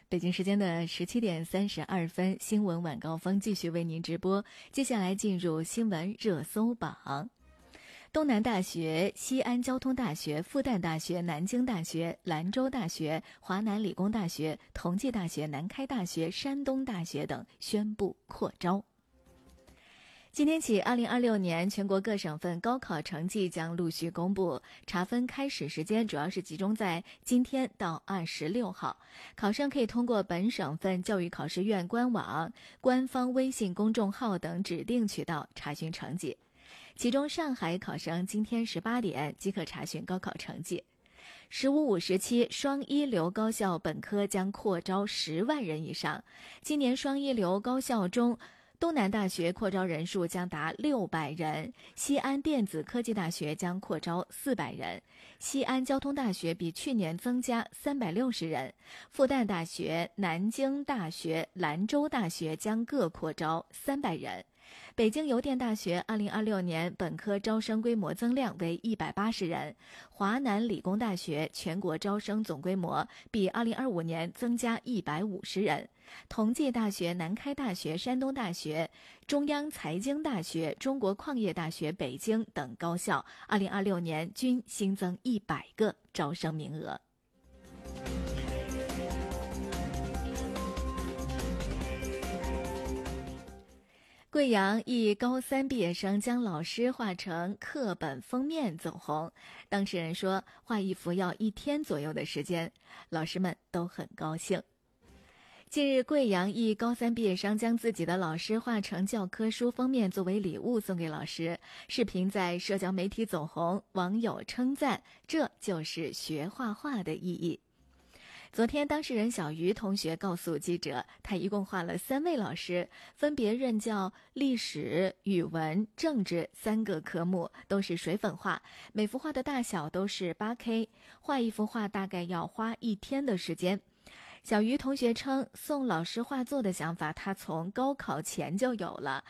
北京时间的17:32，新闻晚高峰继续为您直播。接下来进入新闻热搜榜。东南大学、西安交通大学、复旦大学、南京大学、兰州大学、华南理工大学、同济大学、南开大学、山东大学等宣布扩招。今天起，2026年全国各省份高考成绩将陆续公布，查分开始时间主要是集中在今天到26号。考生可以通过本省份教育考试院官网、官方微信公众号等指定渠道查询成绩。其中，上海考生今天18点即可查询高考成绩。15-57双一流高校本科将扩招10万人以上。今年双一流高校中，东南大学扩招人数将达600人，西安电子科技大学将扩招400人，西安交通大学比去年增加360人，复旦大学、南京大学、兰州大学将各扩招300人。北京邮电大学2026年本科招生规模增量为180人，华南理工大学全国招生总规模比2025年增加150人，同济大学、南开大学、山东大学、中央财经大学、中国矿业大学北京等高校2026年均新增100个招生名额。贵阳一高三毕业生将老师画成课本封面走红，当事人说画一幅要1天左右的时间，老师们都很高兴。近日，贵阳一高三毕业生将自己的老师画成教科书封面作为礼物送给老师，视频在社交媒体走红，网友称赞这就是学画画的意义。昨天，当事人小于同学告诉记者，他一共画了3位老师，分别任教历史、语文、政治3个科目，都是水粉画，每幅画的大小都是8K， 画一幅画大概要花1天的时间。小于同学称，送老师画作的想法他从高考前就有了，